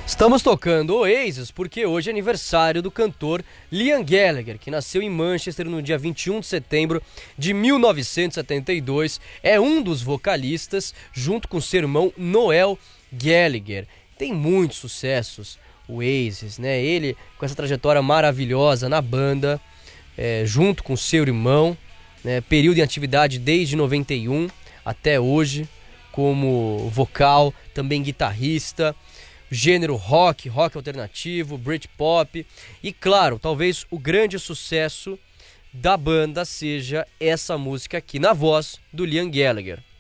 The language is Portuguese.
Estamos tocando Oasis porque hoje é aniversário do cantor Liam Gallagher, que nasceu em Manchester no dia 21 de setembro de 1972. É um dos vocalistas, junto com seu irmão Noel Gallagher. Tem muitos sucessos, Oasis, né? Ele com essa trajetória maravilhosa na banda, junto com seu irmão, né? Período em atividade desde 91 até hoje, como vocal, também guitarrista. Gênero rock alternativo, Britpop e, claro, talvez o grande sucesso da banda seja essa música aqui na voz do Liam Gallagher.